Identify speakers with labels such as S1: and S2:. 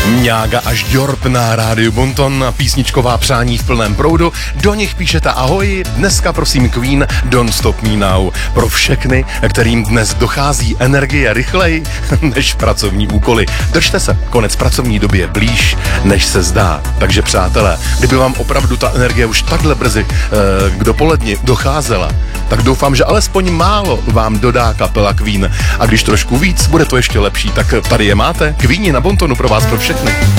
S1: Mňága až Djorb na rádiu Bonton, písničková přání v plném proudu. Do nich píšete ahoj, dneska prosím Queen Don't Stop Me Now. Pro všechny, kterým dnes dochází energie rychleji než pracovní úkoly. Držte se, konec pracovní doby je blíž, než se zdá. Takže přátelé, kdyby vám opravdu ta energie už takhle brzy k dopoledni docházela, tak doufám, že alespoň málo vám dodá kapela Queen. A když trošku víc, bude to ještě lepší, tak tady je máte. Queeni na Bontonu pro vás, pro všechny.